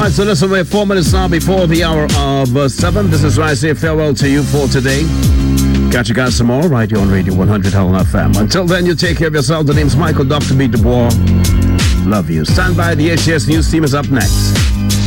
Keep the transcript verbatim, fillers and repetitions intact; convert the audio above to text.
right, so listen, we're four minutes now before the hour of uh, seven. This is where I say farewell to you for today. Catch you guys some more right here on Radio one hundred L F M. Until then, you take care of yourself. The name's Michael Doctor B. Dubois. Love you. Stand by. The H C S News team is up next.